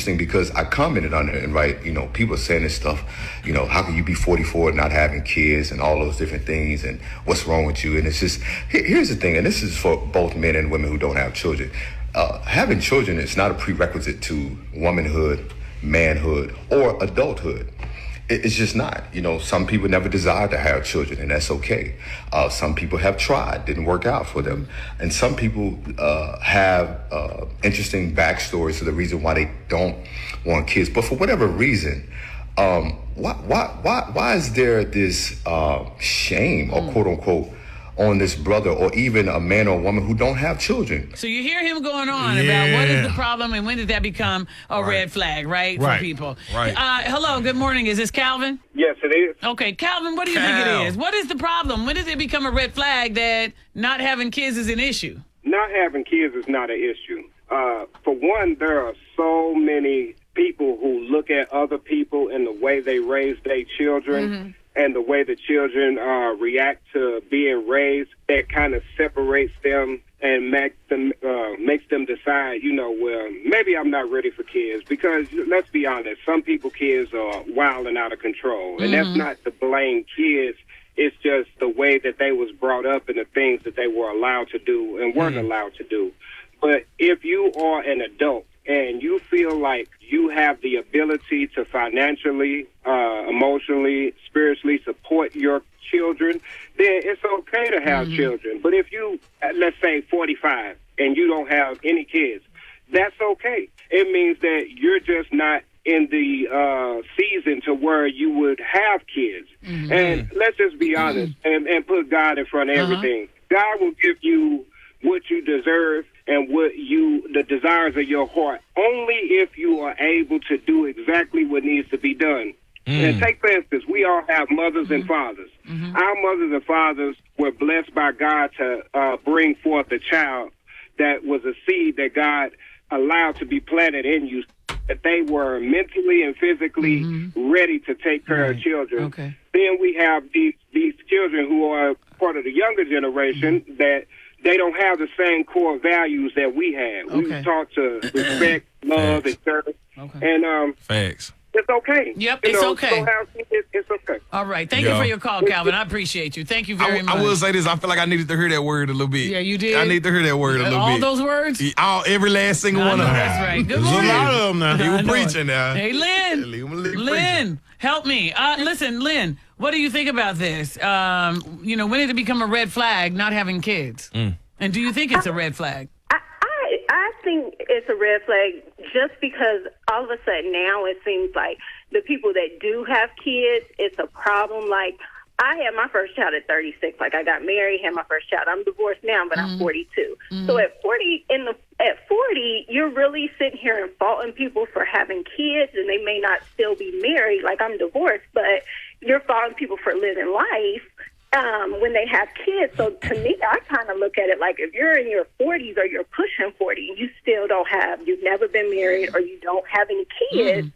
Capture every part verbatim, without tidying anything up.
interesting because I commented on it and right, you know, people are saying this stuff, you know, how can you be forty-four and not having kids and all those different things and what's wrong with you? And it's just, here's the thing, and this is for both men and women who don't have children. Uh, having children is not a prerequisite to womanhood, manhood, or adulthood. It's just not. You know, some people never desire to have children, and that's okay. Uh, some people have tried, didn't work out for them. And some people uh, have uh, interesting backstories to the reason why they don't want kids. But for whatever reason, um, why, why, why, why is there this uh, shame or quote unquote on this brother or even a man or woman who don't have children? So you hear him going on Yeah. about what is the problem and when did that become a Right. red flag, right, Right. for people? Right. Uh, hello, good morning. Is this Calvin? Yes, it is. Okay, Calvin, what do you Cal. think it is? What is the problem? When does it become a red flag that not having kids is an issue? Not having kids is not an issue. Uh, for one, there are so many people who look at other people and the way they raise their children Mm-hmm. and the way the children uh, react to being raised that kind of separates them and make them, uh, makes them decide, you know, well, maybe I'm not ready for kids. Because let's be honest, some people kids are wild and out of control. And that's not to blame kids. It's just the way that they was brought up and the things that they were allowed to do and weren't allowed to do. But if you are an adult and you feel like you have the ability to financially, uh, emotionally, spiritually support your children, then it's okay to have children. But if you, uh, let's say, forty-five and you don't have any kids, that's okay. It means that you're just not in the uh, season to where you would have kids. And let's just be honest and, and put God in front of everything. God will give you what you deserve and what you, the desires of your heart, only if you are able to do exactly what needs to be done. And take for instance, we all have mothers and fathers. Our mothers and fathers were blessed by God to uh, bring forth a child that was a seed that God allowed to be planted in you, that they were mentally and physically ready to take care of children. Okay. Then we have these, these children who are part of the younger generation that they don't have the same core values that we had. We Okay. were taught to respect, love, and serve. Okay. And um, Facts. it's okay. Yep, You it's know, okay. so have kids, it's okay. All right. Thank you Yeah. for your call, Calvin. I appreciate you. Thank you I, very w- much. I will say this. I feel like I needed to hear that word a little bit. Yeah, you did? I need to hear that word a little All bit. those words? Yeah, All, every last single I one know of them. that's right. Good There's morning. a lot of them now. He I was know it. preaching now. Hey, Lynn. He was preaching. Lynn, help me. Uh, listen, Lynn, what do you think about this? Um, you know, when did it become a red flag not having kids? Mm. And do you think it's a red flag? I, I I think it's a red flag just because all of a sudden now it seems like the people that do have kids, it's a problem. Like, I had my first child at thirty-six. Like, I got married, had my first child. I'm divorced now, but I'm forty-two. So at forty, in the at forty, you're really sitting here and faulting people for having kids, and they may not still be married. Like, I'm divorced, but you're faulting people for living life um, when they have kids. So to me, I kind of look at it like if you're in your forties or you're pushing forty and you still don't have, you've never been married or you don't have any kids,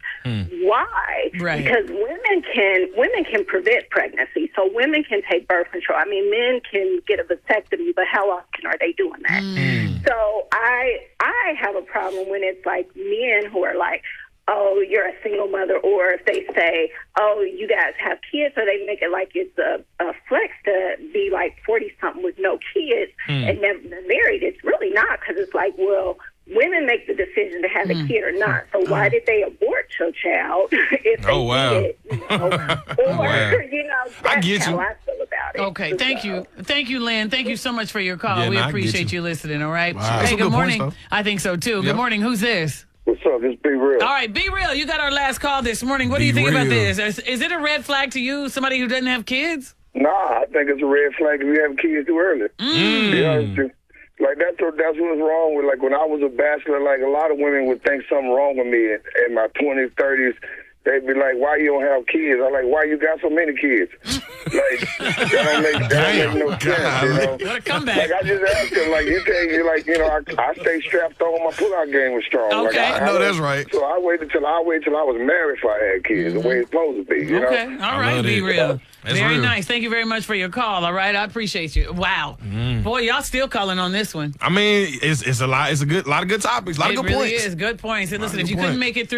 why? Right. Because women can women can prevent pregnancy. So women can take birth control. I mean, men can get a vasectomy, but how often are they doing that? So I I have a problem when it's like men who are like, oh, you're a single mother, or if they say, oh, you guys have kids, or they make it like it's a, a flex to be like forty-something with no kids and never been married. It's really not, because it's like, well, women make the decision to have a kid or not. So why did they abort your child if they Oh, wow. did? You know? Or, Wow. you know, that's I get how you. I feel about it. Okay, thank you. Thank you, Lynn. Thank you so much for your call. Yeah, we nah, I get appreciate you. you. listening, all right? Wow. Some Hey, good good points, morning. though. I think so, too. Good Yep. morning. Who's this? What's up? It's Be Real. All right, be real. You got our last call this morning. What do Be you think about real. this? Is, is it a red flag to you, somebody who doesn't have kids? Nah, I think it's a red flag if you have kids too early. Mm. To be honest with you. Like, that's what, that's what's wrong with, like, when I was a bachelor, like, a lot of women would think something wrong with me in, in my twenties, thirties. They'd be like, why you don't have kids? I'm like, why you got so many kids? Like, that don't make, that don't make no sense, you know? What a comeback. Like, I just asked him, like, you think, you like, you know, I, I stay strapped on, my pull-out game was strong. Like, Okay. I, I know I, that's right. So I waited till I waited till I was married before I had kids, the way it's supposed to be, you Okay, know? all I right, love be it. real. That's Very real. nice. Thank you very much for your call, all right? I appreciate you. Wow. Boy, y'all still calling on this one. I mean, it's it's a lot. It's a good lot of good topics. A lot It of good really points. is. Good points. And Lot of listen, if good you couldn't points. make it through